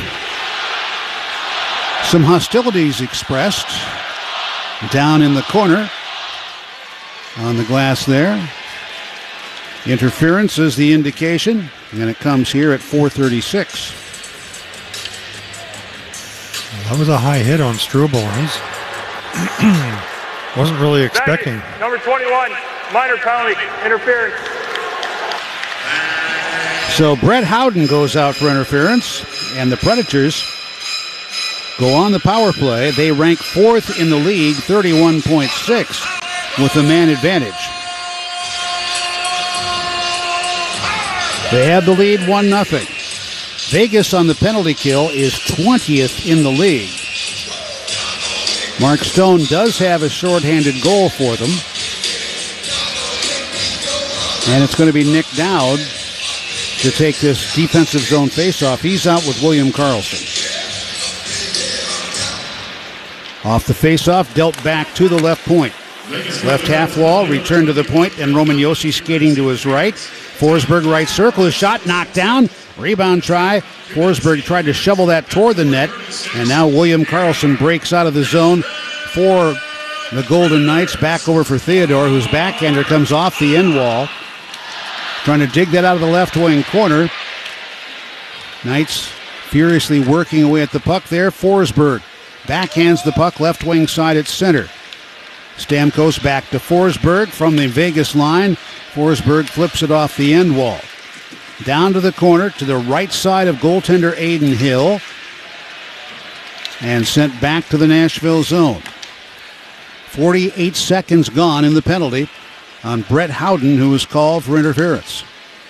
some hostilities expressed down in the corner on the glass there. Interference is the indication, and it comes here at four thirty-six. That was a high hit on Struble. He's wasn't really expecting. Number twenty-one, minor penalty, interference. So Brett Howden goes out for interference, and the Predators go on the power play. They rank fourth in the league, thirty-one point six, with a man advantage. They have the lead one nothing. Vegas on the penalty kill is twentieth in the league. Mark Stone does have a shorthanded goal for them. And it's going to be Nick Dowd to take this defensive zone faceoff. He's out with William Karlsson. Off the faceoff, dealt back to the left point. Left half wall, return to the point, and Roman Josi skating to his right. Forsberg right circle, his shot knocked down. Rebound try. Forsberg tried to shovel that toward the net. And now William Karlsson breaks out of the zone for the Golden Knights. Back over for Theodore, whose backhander comes off the end wall. Trying to dig that out of the left wing corner. Knights furiously working away at the puck there. Forsberg backhands the puck left wing side at center. Stamkos back to Forsberg from the Vegas line. Forsberg flips it off the end wall. Down to the corner to the right side of goaltender Aiden Hill. And sent back to the Nashville zone. forty-eight seconds gone in the penalty on Brett Howden, who was called for interference.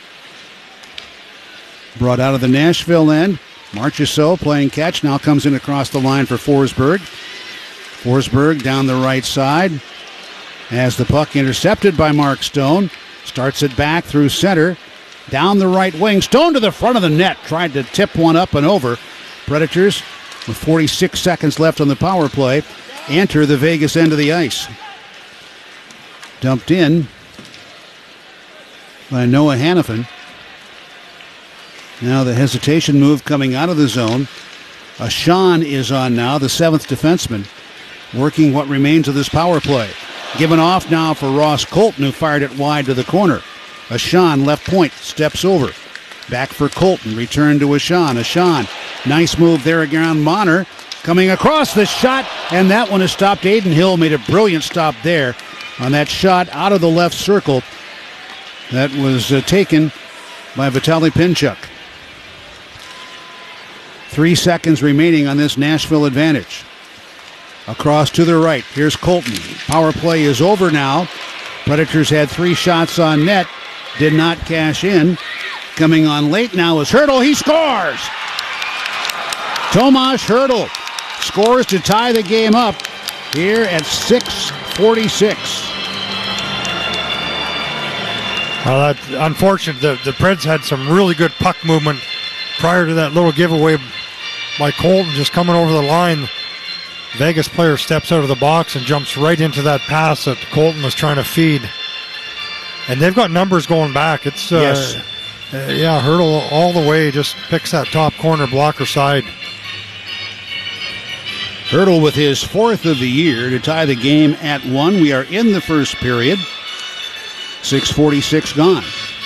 Brought out of the Nashville end. Marchessault playing catch. Now comes in across the line for Forsberg. Forsberg down the right side. As the puck intercepted by Mark Stone. Starts it back through center. Down the right wing. Stone to the front of the net. Tried to tip one up and over. Predators, with forty-six seconds left on the power play, enter the Vegas end of the ice. Dumped in by Noah Hannafin. Now the hesitation move coming out of the zone. Ashan is on now, the seventh defenseman, working what remains of this power play. Given off now for Ross Colton, who fired it wide to the corner. Ashan, left point, steps over. Back for Colton, return to Ashan. Ashan, nice move there around Monner. Coming across the shot, and that one is stopped. Aiden Hill made a brilliant stop there on that shot out of the left circle. That was uh, taken by Vitaly Pinchuk. Three seconds remaining on this Nashville advantage. Across to the right. Here's Colton. Power play is over now. Predators had three shots on net. Did not cash in. Coming on late now is Hertl. He scores! Tomas Hertl scores to tie the game up here at six forty-six. Well, that's unfortunate. The, the Preds had some really good puck movement prior to that little giveaway by Colton just coming over the line. Vegas player steps out of the box and jumps right into that pass that Colton was trying to feed. And they've got numbers going back. It's uh, yes. uh, yeah, Hertl all the way, just picks that top corner blocker side. Hertl with his fourth of the year to tie the game at one. We are in the first period. six forty-six gone.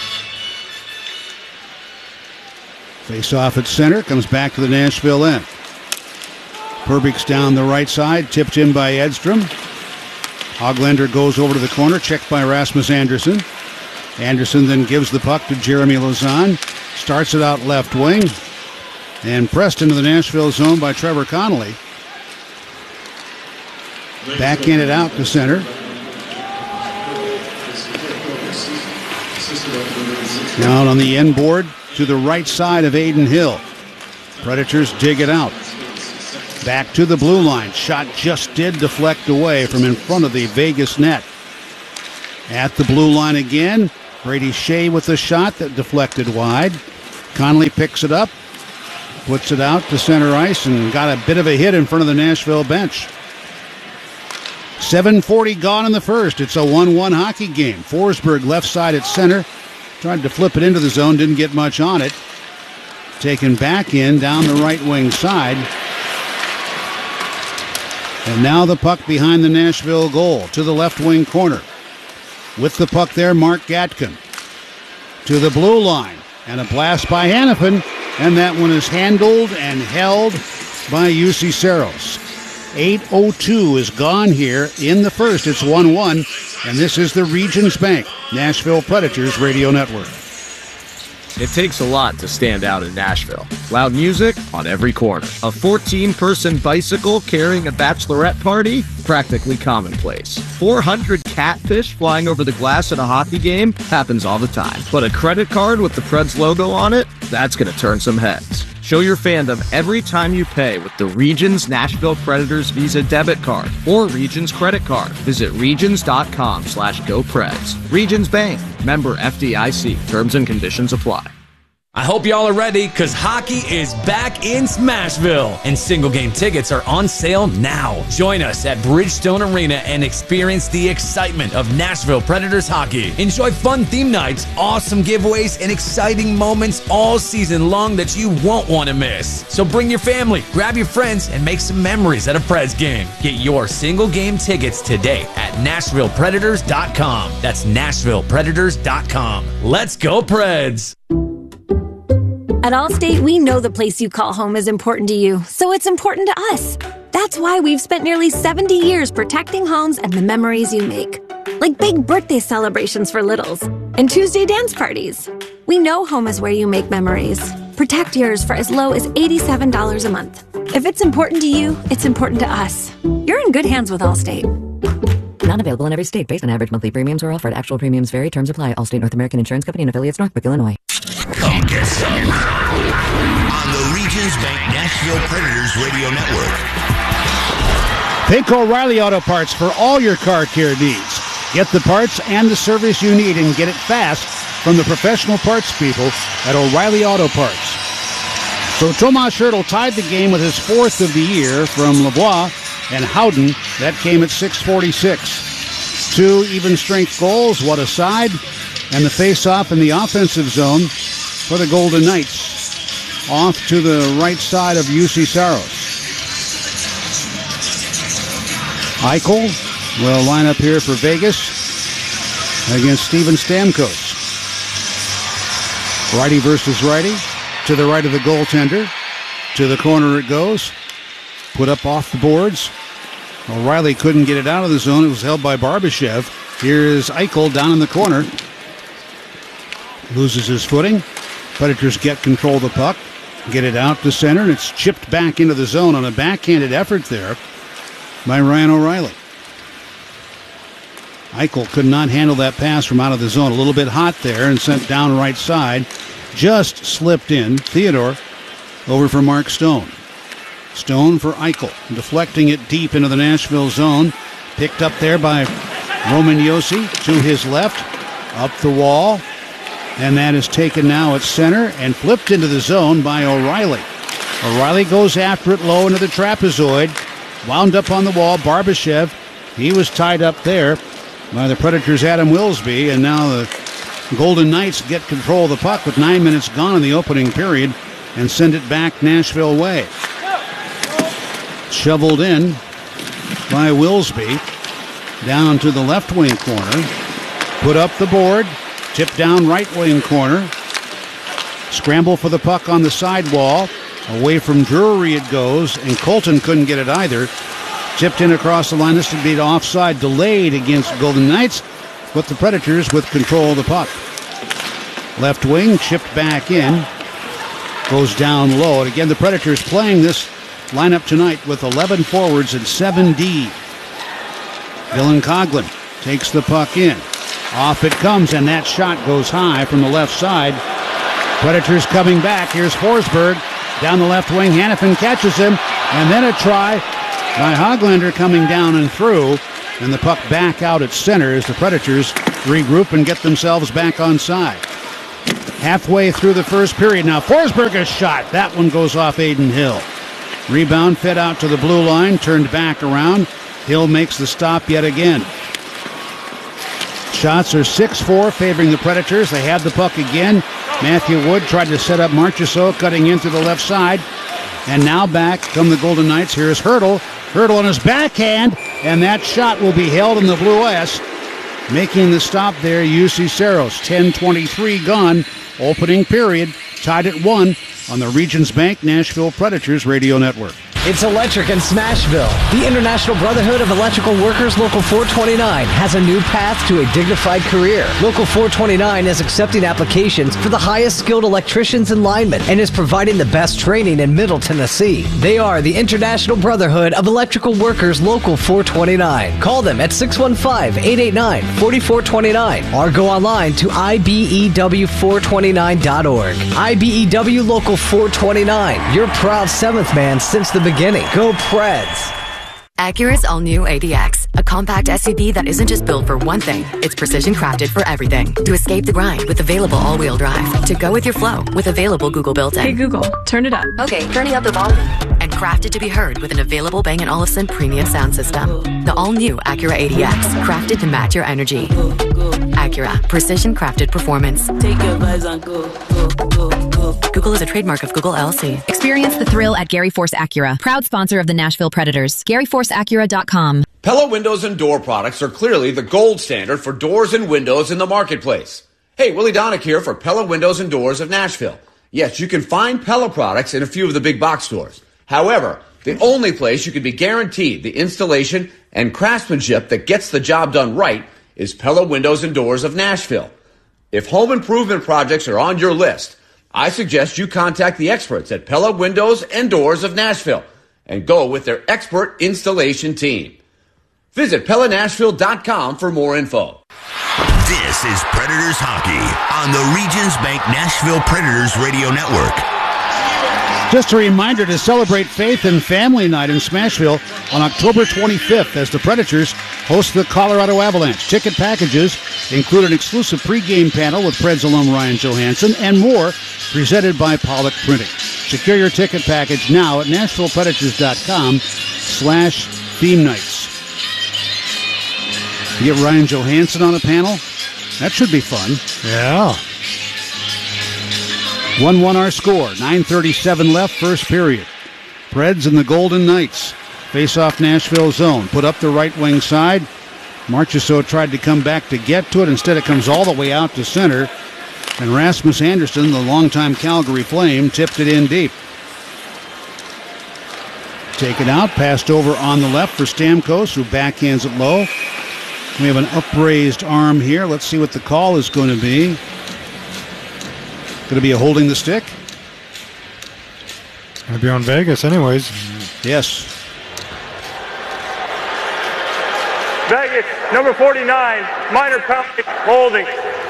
Face off at center, comes back to the Nashville end. Perbix down the right side, tipped in by Edstrom. Hoglander goes over to the corner, checked by Rasmus Anderson. Anderson then gives the puck to Jeremy Lauzon. Starts it out left wing. And pressed into the Nashville zone by Trevor Connolly. Backhanded out to center. Down on the end board to the right side of Aiden Hill. Predators dig it out. Back to the blue line. Shot just did deflect away from in front of the Vegas net. At the blue line again. Brady Shea with the shot that deflected wide. Connolly picks it up. Puts it out to center ice and got a bit of a hit in front of the Nashville bench. seven forty gone in the first. It's a one one hockey game. Forsberg left side at center. Tried to flip it into the zone. Didn't get much on it. Taken back in down the right wing side. And now the puck behind the Nashville goal to the left wing corner. With the puck there, Mark Gatkin. To the blue line. And a blast by Hanifin. And that one is handled and held by U C Saros. eight oh two is gone here in the first. It's one one. And this is the Regions Bank Nashville Predators Radio Network. It takes a lot to stand out in Nashville. Loud music on every corner. A fourteen-person bicycle carrying a bachelorette party? Practically commonplace. four hundred catfish flying over the glass at a hockey game? Happens all the time. But a credit card with the Preds logo on it? That's going to turn some heads. Show your fandom every time you pay with the Regions Nashville Predators Visa debit card or Regions credit card. Visit regions.com slash GoPreds. Regions Bank. Member F D I C. Terms and conditions apply. I hope y'all are ready, because hockey is back in Smashville, and single-game tickets are on sale now. Join us at Bridgestone Arena and experience the excitement of Nashville Predators hockey. Enjoy fun theme nights, awesome giveaways, and exciting moments all season long that you won't want to miss. So bring your family, grab your friends, and make some memories at a Preds game. Get your single-game tickets today at Nashville Predators dot com. That's Nashville Predators dot com. Let's go, Preds! At Allstate, we know the place you call home is important to you, so it's important to us. That's why we've spent nearly seventy years protecting homes and the memories you make. Like big birthday celebrations for littles and Tuesday dance parties. We know home is where you make memories. Protect yours for as low as eighty-seven dollars a month. If it's important to you, it's important to us. You're in good hands with Allstate. Not available in every state. Based on average monthly premiums or offered. Actual premiums vary. Terms apply. Allstate North American Insurance Company and affiliates, Northbrook, Illinois. Come get some on the Regions Bank Nashville Predators Radio Network. Think O'Reilly Auto Parts for all your car care needs. Get the parts and the service you need and get it fast from the professional parts people at O'Reilly Auto Parts. So Tomas Hertl tied the game with his fourth of the year from LeBois and Howden. That came at six forty-six. Two even-strength goals, what a side, and the face-off in the offensive zone for the Golden Knights. Off to the right side of U C Saros. Eichel will line up here for Vegas against Steven Stamkos. Righty versus righty. To the right of the goaltender. To the corner it goes. Put up off the boards. O'Reilly couldn't get it out of the zone. It was held by Barbashev. Here is Eichel down in the corner. Loses his footing. Predators get control of the puck. Get it out to center, and it's chipped back into the zone on a backhanded effort there by Ryan O'Reilly. Eichel could not handle that pass from out of the zone. A little bit hot there and sent down right side. Just slipped in. Theodore over for Mark Stone. Stone for Eichel, deflecting it deep into the Nashville zone. Picked up there by Roman Josi to his left. Up the wall. And that is taken now at center and flipped into the zone by O'Reilly. O'Reilly goes after it low into the trapezoid. Wound up on the wall. Barbashev, he was tied up there by the Predators' Adam Wilsby. And now the Golden Knights get control of the puck with nine minutes gone in the opening period and send it back Nashville way. Shoveled in by Wilsby. Down to the left wing corner. Put up the board. Tipped down right wing corner. Scramble for the puck on the sidewall. Away from Drury it goes, and Colton couldn't get it either. Tipped in across the line. This would be offside, delayed against Golden Knights, but the Predators with control of the puck. Left wing chipped back in. goes down low. And again, the Predators playing this lineup tonight with eleven forwards and seven D. Dylan Coughlin takes the puck in. Off it comes, and that shot goes high from the left side. Predators coming back. Here's Forsberg down the left wing. Hanifin catches him, and then a try by Hoglander coming down and through, and the puck back out at center as the Predators regroup and get themselves back on side. Halfway through the first period now, Forsberg a shot. That one goes off Aiden Hill. Rebound fed out to the blue line, turned back around. Hill makes the stop yet again. Shots are six four favoring the Predators. They have the puck again. Matthew Wood tried to set up Marchessault, cutting in through the left side. And now back come the Golden Knights. Here's Hurdle. Hurdle on his backhand, and that shot will be held in the blue S. Making the stop there, U C Saros. ten twenty-three gone. Opening period. Tied at one on the Regions Bank Nashville Predators Radio Network. It's electric in Smashville. The International Brotherhood of Electrical Workers Local four twenty-nine has a new path to a dignified career. Local four twenty-nine is accepting applications for the highest skilled electricians and linemen and is providing the best training in Middle Tennessee. They are the International Brotherhood of Electrical Workers Local four twenty-nine. Call them at six one five, eight eight nine, four four two nine or go online to I B E W four twenty-nine dot org. I B E W Local four twenty-nine, your proud seventh man since the beginning. Go Preds! Acura's all-new A D X, a compact S U V that isn't just built for one thing, it's precision crafted for everything. To escape the grind with available all-wheel drive. To go with your flow with available Google built-in. Hey Google, turn it up. Okay, turning up the volume. And crafted to be heard with an available Bang and Olufsen premium sound system. The all-new Acura A D X, crafted to match your energy. Acura, precision crafted performance. Take your vibes on go, go, go, go. Google is a trademark of Google L L C. Experience the thrill at Gary Force Acura, proud sponsor of the Nashville Predators. Gary Force Acura dot com. Pella windows and door products are clearly the gold standard for doors and windows in the marketplace. Hey, Willie Donick here for Pella Windows and Doors of Nashville. Yes, you can find Pella products in a few of the big box stores. However, the only place you can be guaranteed the installation and craftsmanship that gets the job done right is Pella Windows and Doors of Nashville. If home improvement projects are on your list, I suggest you contact the experts at Pella Windows and Doors of Nashville and go with their expert installation team. Visit Pella Nashville dot com for more info. This is Predators Hockey on the Regions Bank Nashville Predators Radio Network. Just a reminder to celebrate Faith and Family Night in Smashville on October twenty-fifth as the Predators host the Colorado Avalanche. Ticket packages include an exclusive pregame panel with Preds alum Ryan Johansson and more, presented by Pollock Printing. Secure your ticket package now at Nashville Predators dot com slash theme nights. You get Ryan Johansson on a panel? That should be fun. Yeah. one one our score. nine thirty-seven left, first period. Preds and the Golden Knights face off Nashville zone. Put up the right wing side. Marchessault tried to come back to get to it. Instead, it comes all the way out to center. And Rasmus Andersson, the longtime Calgary Flame, tipped it in deep. Taken out, passed over on the left for Stamkos, who backhands it low. We have an upraised arm here. Let's see what the call is going to be. Going to be a holding the stick? It's going to be on Vegas anyways. Yes. Vegas, number forty-nine, minor penalty, holding.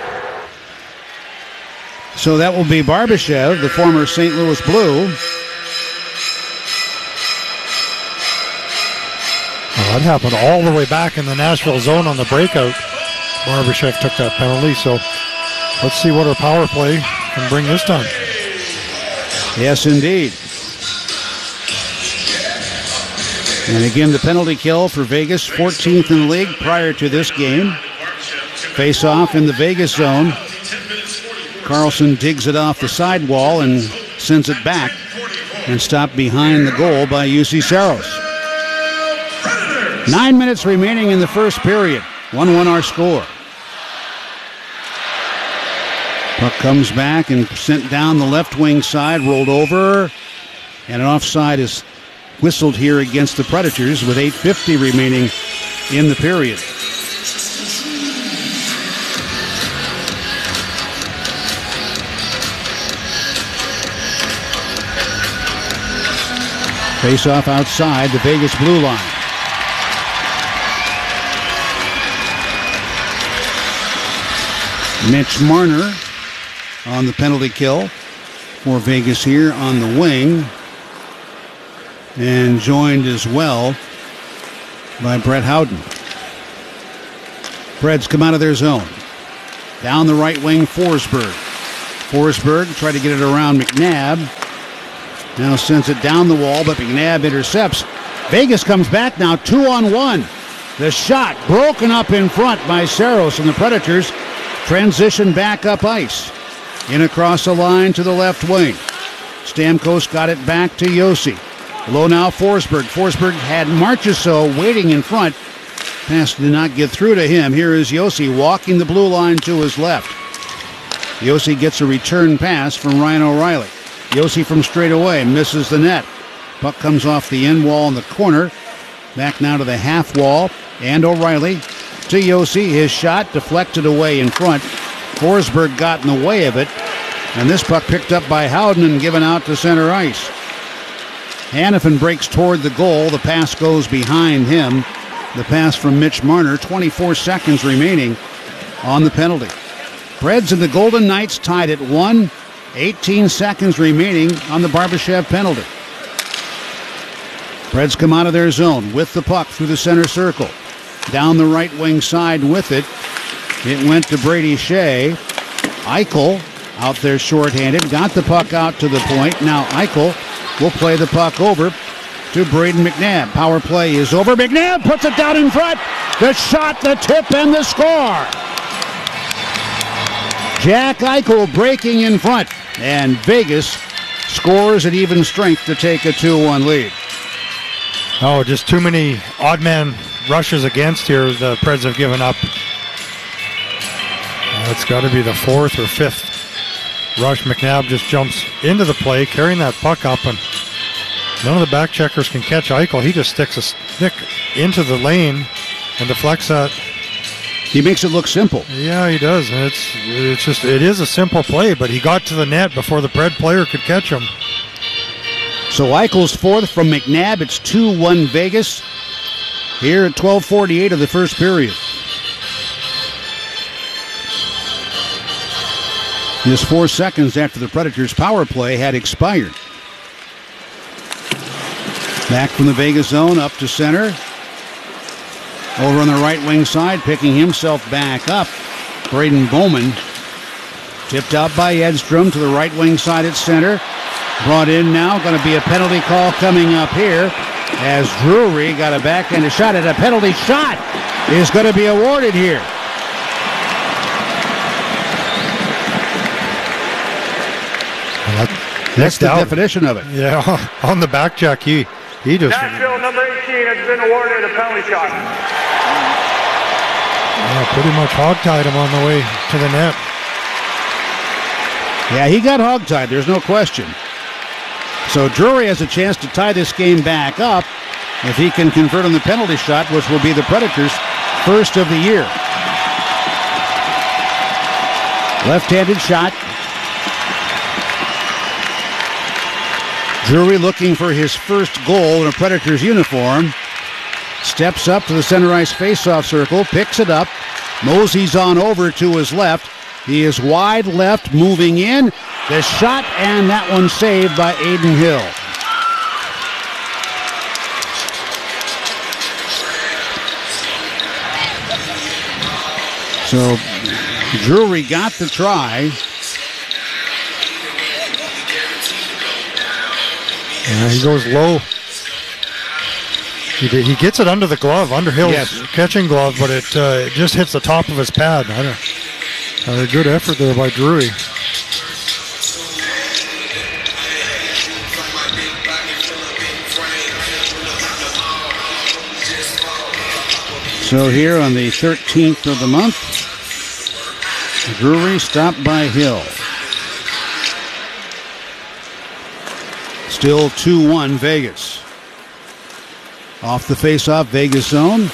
So that will be Barbashev, the former Saint Louis Blue. Well, that happened all the way back in the Nashville zone on the breakout. Barbashev took that penalty, so let's see what our power play can bring this time. Yes, indeed. And again, the penalty kill for Vegas, fourteenth in the league prior to this game. Face off in the Vegas zone. Carlson digs it off the sidewall and sends it back and stopped behind the goal by U C Saros. Nine minutes remaining in the first period. one one our score. Puck comes back and sent down the left wing side, rolled over, and an offside is whistled here against the Predators with eight fifty remaining in the period. Face off outside the Vegas blue line. Mitch Marner on the penalty kill for Vegas here on the wing. And joined as well by Brett Howden. Preds come out of their zone. Down the right wing, Forsberg. Forsberg tried to get it around McNabb. Now sends it down the wall, but McNabb intercepts. Vegas comes back now, two on one. The shot broken up in front by Saros, and the Predators transition back up ice. In across the line to the left wing. Stamkos got it back to Josi. Below now, Forsberg. Forsberg had Marchessault waiting in front. Pass did not get through to him. Here is Josi walking the blue line to his left. Josi gets a return pass from Ryan O'Reilly. Josi from straight away misses the net. Puck comes off the end wall in the corner. Back now to the half wall. And O'Reilly to Josi. His shot deflected away in front. Forsberg got in the way of it. And this puck picked up by Howden and given out to center ice. Hanifin breaks toward the goal. The pass goes behind him. The pass from Mitch Marner. twenty-four seconds remaining on the penalty. Preds and the Golden Knights tied at one. eighteen seconds remaining on the Barbashev penalty. Preds come out of their zone with the puck through the center circle. Down the right wing side with it. It went to Brady Shea. Eichel out there shorthanded. Got the puck out to the point. Now Eichel will play the puck over to Braden McNabb. Power play is over. McNabb puts it down in front. The shot, the tip, and the score. Jack Eichel breaking in front. And Vegas scores at even strength to take a two one lead. Oh, just too many odd man rushes against here the Preds have given up. That's got to be the fourth or fifth rush. McNabb just jumps into the play, carrying that puck up, and none of the back checkers can catch Eichel. He just sticks a stick into the lane and deflects that. He makes it look simple. Yeah, he does. And it's it's just it is a simple play, but he got to the net before the Pred player could catch him. So Eichel's fourth from McNabb. It's two one Vegas here at twelve forty-eight of the first period. Just four seconds after the Predators' power play had expired. Back from the Vegas zone up to center. Over on the right wing side, picking himself back up. Braden Bowman tipped out by Edstrom to the right wing side at center. Brought in now. Going to be a penalty call coming up here as Drury got a backhanded shot at a penalty shot is going to be awarded here. That's the out. definition of it. Yeah, on the back check, he, he just... Nashville, number eighteen, has been awarded a penalty shot. Yeah, pretty much hogtied him on the way to the net. Yeah, he got hogtied, there's no question. So Drury has a chance to tie this game back up if he can convert on the penalty shot, which will be the Predators' first of the year. Left-handed shot. Drury looking for his first goal in a Predators uniform. Steps up to the center ice faceoff circle, picks it up, moseys on over to his left. He is wide left, moving in. The shot, and that one saved by Aiden Hill. So Drury got the try. Yeah, he goes low. He, he gets it under the glove, under Hill's yes. catching glove, but it, uh, it just hits the top of his pad. I don't, a good effort there by Drury. So here on the thirteenth of the month, Drury stopped by Hill. Still two one Vegas. Off the faceoff, Vegas zone.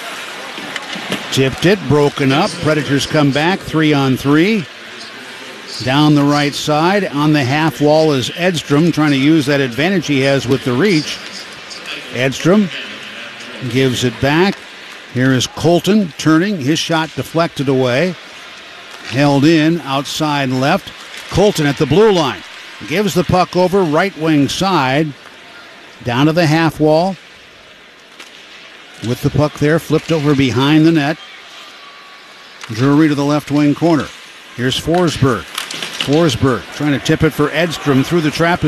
Tipped it, broken up. Predators come back, three on three. Down the right side, on the half wall is Edstrom, trying to use that advantage he has with the reach. Edstrom gives it back. Here is Colton turning, his shot deflected away. Held in, outside left. Colton at the blue line. Gives the puck over, right wing side. Down to the half wall. With the puck there, flipped over behind the net. Drury to the left wing corner. Here's Forsberg. Forsberg trying to tip it for Edstrom through the trap.